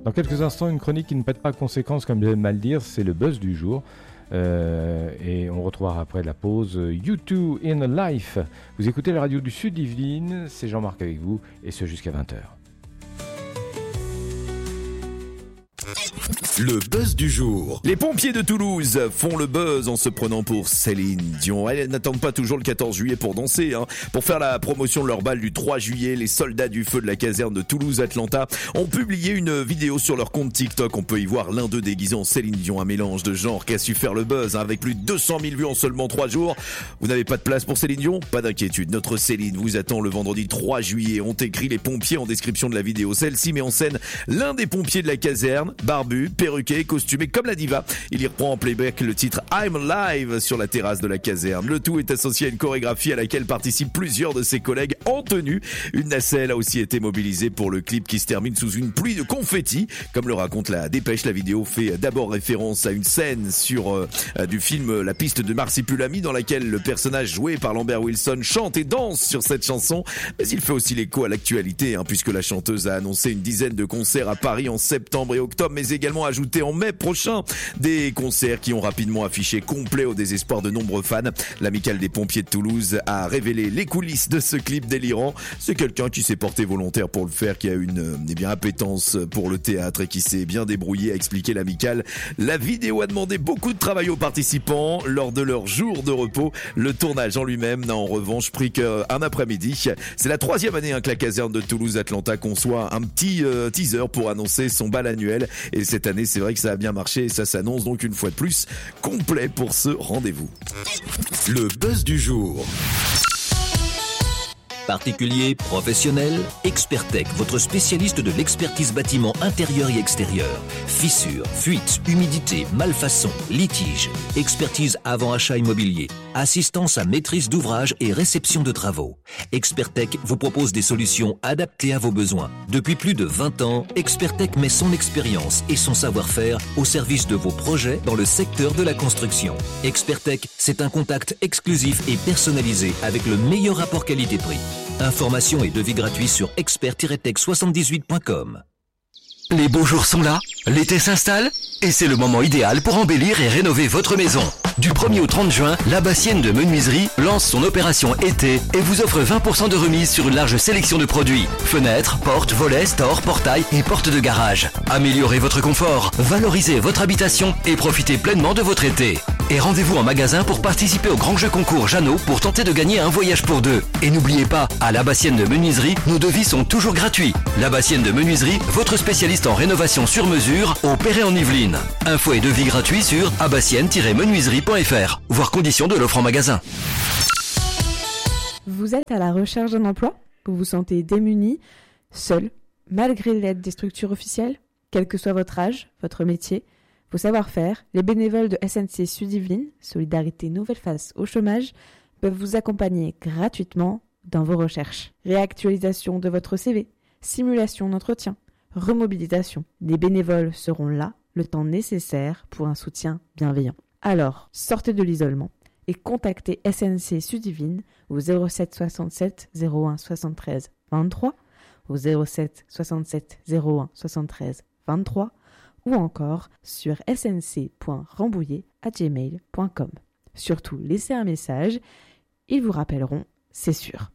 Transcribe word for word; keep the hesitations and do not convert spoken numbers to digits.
Dans quelques instants, une chronique qui ne pète pas de conséquences, comme j'aime mal dire, c'est le buzz du jour. Euh, et on retrouvera après la pause You two in a Life. Vous écoutez la radio du Sud Yvelines, c'est Jean-Marc avec vous, et ce jusqu'à vingt heures. Le buzz du jour. Les pompiers de Toulouse font le buzz en se prenant pour Céline Dion. Elles n'attendent pas toujours le quatorze juillet pour danser. Hein. Pour faire la promotion de leur bal du trois juillet, les soldats du feu de la caserne de Toulouse-Atlanta ont publié une vidéo sur leur compte TikTok. On peut y voir l'un d'eux déguisé en Céline Dion, un mélange de genres qui a su faire le buzz hein, avec plus de deux cent mille vues en seulement trois jours. Vous n'avez pas de place pour Céline Dion ? Pas d'inquiétude, notre Céline vous attend le vendredi trois juillet. Ont écrit les pompiers en description de la vidéo. Celle-ci met en scène l'un des pompiers de la caserne, barbu, perruqué, costumé comme la diva. Il y reprend en playback le titre I'm Alive sur la terrasse de la caserne. Le tout est associé à une chorégraphie à laquelle participent plusieurs de ses collègues en tenue. Une nacelle a aussi été mobilisée pour le clip qui se termine sous une pluie de confettis. Comme le raconte la dépêche, la vidéo fait d'abord référence à une scène sur euh, du film La piste de Marsupilami dans laquelle le personnage joué par Lambert Wilson chante et danse sur cette chanson. Mais il fait aussi l'écho à l'actualité hein, puisque la chanteuse a annoncé une dizaine de concerts à Paris en septembre et octobre, mais également ajouté en mai prochain des concerts qui ont rapidement affiché complet au désespoir de nombreux fans. L'amicale des pompiers de Toulouse a révélé les coulisses de ce clip délirant. C'est quelqu'un qui s'est porté volontaire pour le faire, qui a une eh bien appétence pour le théâtre et qui s'est bien débrouillé, a expliqué l'amicale. La vidéo a demandé beaucoup de travail aux participants lors de leur jour de repos. Le tournage en lui-même n'a en revanche pris qu'un après-midi. C'est la troisième année hein, que la caserne de Toulouse-Atlanta conçoit un petit euh, teaser pour annoncer son bal annuel. Et cette année, c'est vrai que ça a bien marché et ça s'annonce donc une fois de plus complet pour ce rendez-vous. Le buzz du jour. Particuliers, professionnels, Expertech, votre spécialiste de l'expertise bâtiment intérieur et extérieur. Fissures, fuites, humidité, malfaçons, litiges. Expertise avant-achat immobilier. Assistance à maîtrise d'ouvrage et réception de travaux. Expertech vous propose des solutions adaptées à vos besoins. Depuis plus de vingt ans, Expertech met son expérience et son savoir-faire au service de vos projets dans le secteur de la construction. Expertech, c'est un contact exclusif et personnalisé avec le meilleur rapport qualité-prix. Informations et devis gratuits sur expert tiret tech soixante-dix-huit point com. Les beaux jours sont là, l'été s'installe et c'est le moment idéal pour embellir et rénover votre maison. Du premier au trente juin, la Bassienne de Menuiserie lance son opération été et vous offre vingt pour cent de remise sur une large sélection de produits. Fenêtres, portes, volets, stores, portails et portes de garage. Améliorez votre confort, valorisez votre habitation et profitez pleinement de votre été. Et rendez-vous en magasin pour participer au grand jeu concours Jeannot pour tenter de gagner un voyage pour deux. Et n'oubliez pas, à la Bassienne de Menuiserie, nos devis sont toujours gratuits. La Bassienne de Menuiserie, votre spécialiste en rénovation sur mesure au Perret-en-Yvelines. Infos et devis gratuits sur abassienne tiret menuiserie point f r. Voir conditions de l'offre en magasin. Vous êtes à la recherche d'un emploi ? Vous vous sentez démuni, seul, malgré l'aide des structures officielles ? Quel que soit votre âge, votre métier, vos savoir-faire, les bénévoles de S N C Sud-Yvelines, Solidarité Nouvelle Face au chômage, peuvent vous accompagner gratuitement dans vos recherches. Réactualisation de votre C V, simulation d'entretien, remobilisation. Les bénévoles seront là le temps nécessaire pour un soutien bienveillant. Alors, sortez de l'isolement et contactez S N C Sud-Yvelines au zéro sept soixante-sept zéro un soixante-treize vingt-trois, au zéro sept soixante-sept zéro un soixante-treize vingt-trois ou encore sur s n c point rambouillet arobase gmail point com. Surtout, laissez un message, ils vous rappelleront, c'est sûr.